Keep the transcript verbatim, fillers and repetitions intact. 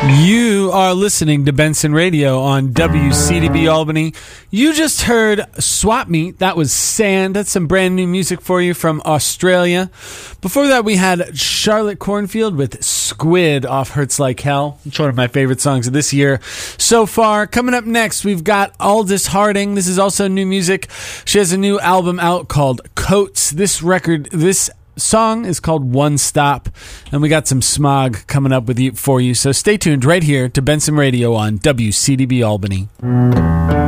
You are listening to Benson Radio on W C D B Albany. You just heard Swap Meet. That was Sand. That's some brand new music for you from Australia. Before that, we had Charlotte Cornfield with Squid off Hurts Like Hell. It's one of my favorite songs of this year so far. Coming up next, we've got Aldous Harding. This is also new music. She has a new album out called Coats. This record, this song is called One Stop, and we got some Smog coming up with you for you, so stay tuned right here to Benson Radio on W C D B Albany.